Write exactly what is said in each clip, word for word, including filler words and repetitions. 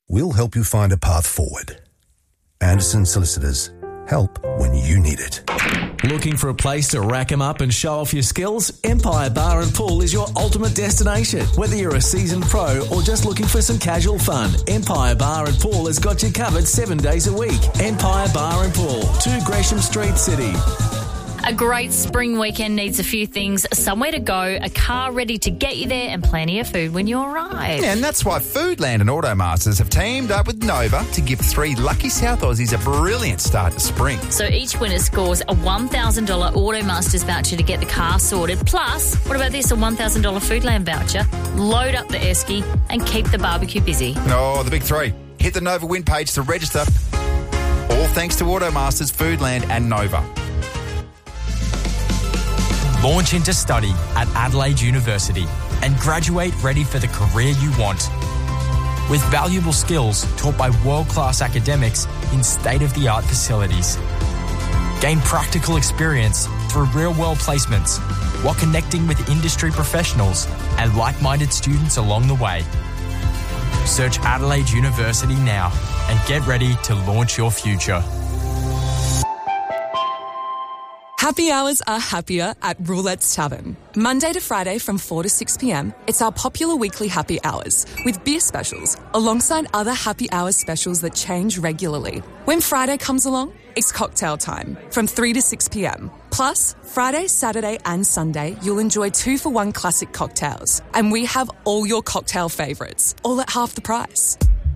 we'll help you find a path forward. Anderson Solicitors. Help when you need it. Looking for a place to rack 'em up and show off your skills? Empire Bar and Pool is your ultimate destination. Whether you're a seasoned pro or just looking for some casual fun, Empire Bar and Pool has got you covered seven days a week. Empire Bar and Pool, two Gresham Street, City. A great spring weekend needs a few things: somewhere to go, a car ready to get you there, and plenty of food when you arrive. Yeah, and that's why Foodland and Automasters have teamed up with Nova to give three lucky South Aussies a brilliant start to spring. So each winner scores a one thousand dollars Automasters voucher to get the car sorted. Plus, what about this, a one thousand dollars Foodland voucher? Load up the esky and keep the barbecue busy. Oh, the big three. Hit the Nova win page to register. All thanks to Automasters, Foodland and Nova. Launch into study at Adelaide University and graduate ready for the career you want. With valuable skills taught by world-class academics in state-of-the-art facilities. Gain practical experience through real-world placements while connecting with industry professionals and like-minded students along the way. Search Adelaide University now and get ready to launch your future. Happy hours are happier at Roulette's Tavern. Monday to Friday from four to six p.m, it's our popular weekly happy hours with beer specials alongside other happy hours specials that change regularly. When Friday comes along, it's cocktail time from three to six p.m. Plus, Friday, Saturday and Sunday, you'll enjoy two for one classic cocktails. And we have all your cocktail favourites, all at half the price.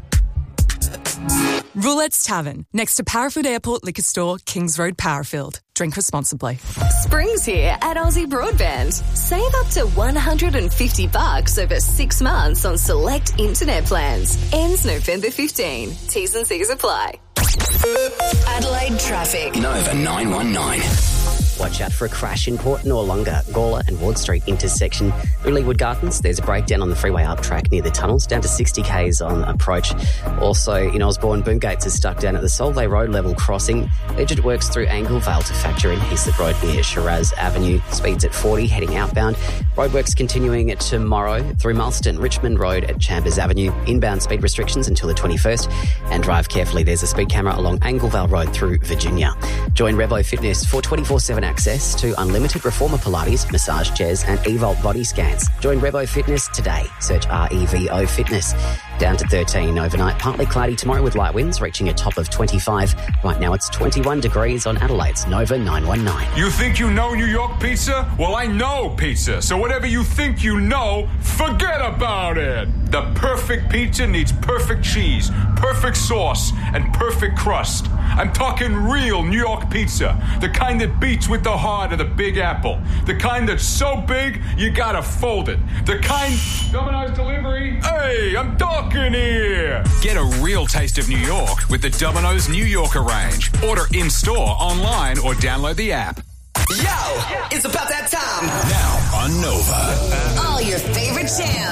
Roulette's Tavern, next to Parafield Airport Liquor Store, Kings Road, Parafield. Drink responsibly. Spring's here at Aussie Broadband. Save up to one hundred fifty bucks over six months on select internet plans. Ends November fifteenth. T's and C's apply. Adelaide traffic. Nova nine one nine. Watch out for a crash in Port Noarlunga, Gawler and Ward Street intersection. Through Leewood Gardens, there's a breakdown on the freeway up track near the tunnels, down to sixty kays on approach. Also in Osborne, boom gates are stuck down at the Solvay Road level crossing. Legend works through Anglevale to factor in Heaslip Road near Shiraz Avenue. Speeds at forty, heading outbound. Roadworks continuing tomorrow through Marston, Richmond Road at Chambers Avenue. Inbound speed restrictions until the twenty-first. And drive carefully, there's a speed camera along Anglevale Road through Virginia. Join Revo Fitness for twenty-four seven access to unlimited Reformer Pilates, massage chairs and Evolt body scans. Join Revo Fitness today. Search R E V O Fitness. Down to thirteen overnight. Partly cloudy tomorrow with light winds reaching a top of twenty-five. Right now it's twenty-one degrees on Adelaide's Nova nine one nine. You think you know New York pizza? Well, I know pizza. So whatever you think you know, forget about it. The perfect pizza needs perfect cheese, perfect sauce, and perfect crust. I'm talking real New York pizza. The kind that beats with the heart of the Big Apple. The kind that's so big, you gotta fold it. The kind... Domino's delivery. Hey, I'm talking here. Get a real taste of New York with the Domino's New Yorker range. Order in-store, online, or download the app. Yo, it's about that time. Now on Nova. All your favorite jams.